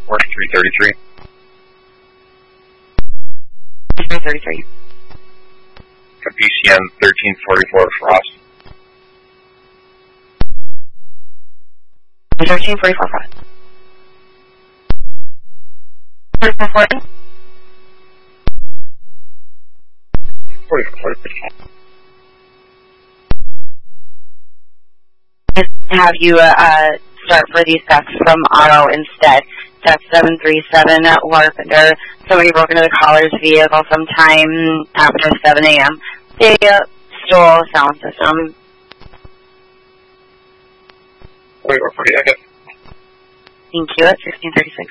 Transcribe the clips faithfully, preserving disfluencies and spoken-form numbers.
forty-three thirty-three. three thirty-three. P C M thirteen forty-four Frost. thirteen forty-four Frost. forty-four forty? forty-four forty. Have you uh, uh, start for these thefts from auto instead. Theft seven three seven at Warpender. Somebody broke into the caller's vehicle sometime after seven a m They uh, stole a sound system. forty-four forty, I got. Thank you, at sixteen thirty-six.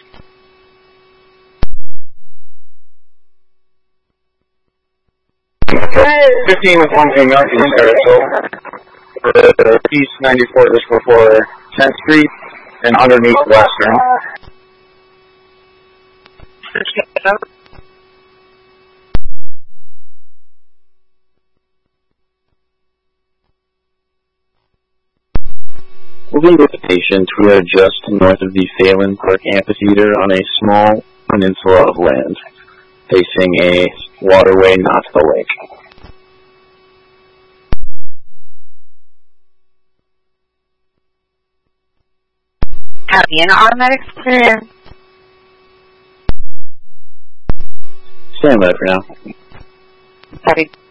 fifteen with one thing north in Sarasota. For East ninety-four, just before tenth Street, and underneath Western. Moving with the patient, we are just north of the Phelan Park Amphitheater on a small peninsula of land, facing a waterway, not the lake. Copy, and automatics clear. Stand by for now. Copy.